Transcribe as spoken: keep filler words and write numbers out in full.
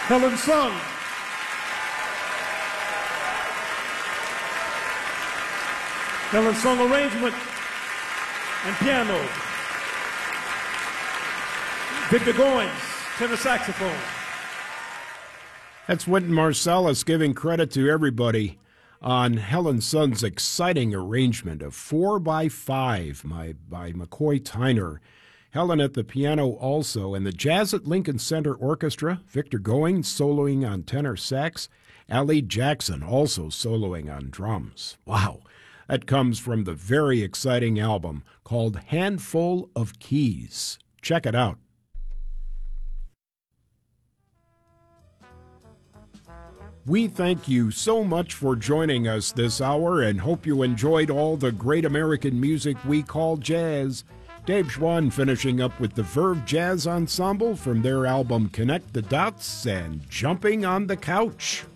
Helen Sung. Helen Sung arrangement and piano. Victor Goins, tenor saxophone. That's Wynton Marsalis giving credit to everybody on Helen Sung's exciting arrangement of four by five by, by McCoy Tyner. Helen at the piano also, and the Jazz at Lincoln Center Orchestra, Victor Goins soloing on tenor sax, Allie Jackson also soloing on drums. Wow, that comes from the very exciting album called Handful of Keys. Check it out. We thank you so much for joining us this hour and hope you enjoyed all the great American music we call jazz. Dave Schwann finishing up with the Verve Jazz Ensemble from their album Connect the Dots and Jumping on the Couch.